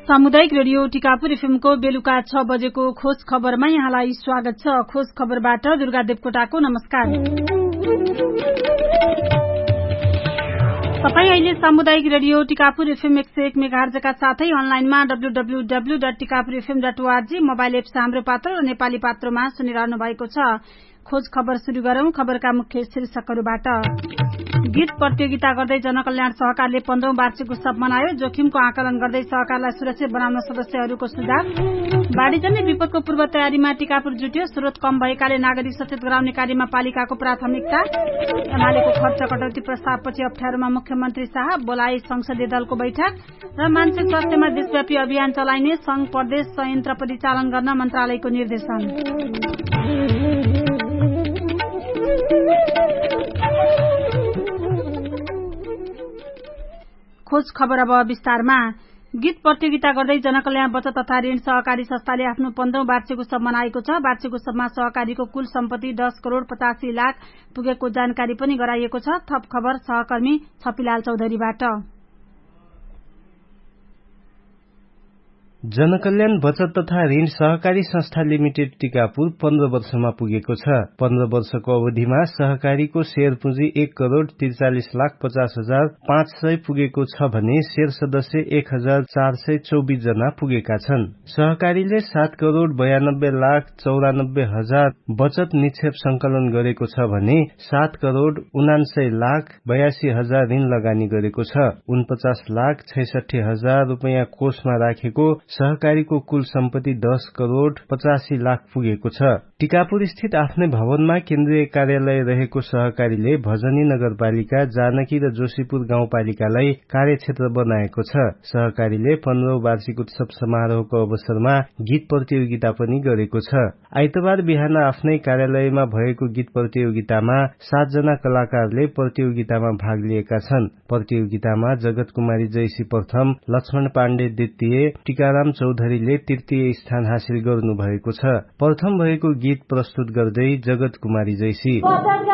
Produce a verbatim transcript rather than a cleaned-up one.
सामुदायिक रेडियो टिकापुर एफएमको बेलुका छ बजेको खोज खबरमा यहाँलाई स्वागत छ। खोज खबरबाट दुर्गा देवकोटाको नमस्कार। तपाई अहिले सामुदायिक रेडियो टिकापुर एफएम एक सय एक मेगाहर्जका साथै अनलाइनमा W W W dot Tikapur FM dot ORG mobile apps हाम्रो पात्र र नेपाली पात्रमा सुनिरहनु भएको छ। खोज खबर शुरू गरौं। खबरका मुख्य शीर्षकहरूबाट। गीत प्रतियोगिता गर्दै जनकल्याण सहकारले पन्ध्रौं वार्षिक उत्सव मनायो। जोखिमको आकलन गर्दै सहकारलाई सुरक्षित बनाउन सदस्यहरूको सुझाव। बाढीजन्य विपदको पूर्व तयारीमा टिकापुर जुट्यो। स्रोत कम भएकाले नागरिक सचेत गराउने कार्यमा पालिकाको प्राथमिकता। एमालेको खर्च कटौती प्रस्तावपछि अप्ठ्यारोमा मुख्यमन्त्री शाह। बोलाए संसदीय दलको बैठक र मानसिक स्वास्थ्यमा देशव्यापी अभियान चलाइने संघ प्रदेश संयन्त्र परिचालन गर्न मन्त्रालयको निर्देशन। खोज खबर अब विस्तारमा। गीत प्रतियोगिता गर्दै जनकल्याण बचत तथा ऋण सहकारी संस्थाले आफ्नो पन्ध्रौं वार्षिक उत्सव मनाएको छ। वार्षिक उत्सवमा सहकारीको कुल सम्पत्ति दस करोड़ पचासी लाख पुगेको जानकारी पनि गराइएको छ। थप खबर सहकर्मी छपिलाल चौधरीबाट। जनकल्याण बचत तथा ऋण सहकारी संस्था लिमिटेड टिकापुर पन्ध्र वर्षमा पुगेको छ। पन्ध्र वर्षको अवधिमा सहकारीको शेयर पुँजी एक करोड़ त्रिचालिस लाख पचास हजार पाँच सय पुगेको छ भने शेयर सदस्य एक हजार चार सय चौबिस जना पुगेका छन्। सहकारीले सात करोड़ बयानब्बे लाख चौरानब्बे हजार बचत निक्षेप संकलन गरेको छ भने सात करोड़ उनान्सय लाख बयासी हजार ऋण लगानी गरेको छ। उनपचास लाख छैसठी हजार रूपियाँ कोषमा राखेको सहकारीको कुल सम्पत्ति दस करोड़ पचासी लाख पुगेको छ। टिकापुर स्थित आफ्नै भवनमा केन्द्रीय कार्यालय रहेको सहकारीले भजनी नगरपालिका जानकी र जोशीपुर गाउँपालिकालाई कार्यक्षेत्र बनाएको छ। सहकारीले पन्ध्रौं वार्षिक उत्सव समारोहको अवसरमा गीत प्रतियोगिता पनि गरेको छ। आइतबार बिहान आफ्नै कार्यालयमा भएको गीत प्रतियोगितामा सातजना कलाकारले प्रतियोगितामा भाग लिएका छन्। प्रतियोगितामा जगत कुमारी जैसी प्रथम, लक्ष्मण पाण्डे द्वितीय, टीकाराम चौधरीले तृतीय स्थान हासिल गर्नु भएको छ। प्रथम भएको गीत प्रस्तुत गर्दै जगत कुमारी जैसी।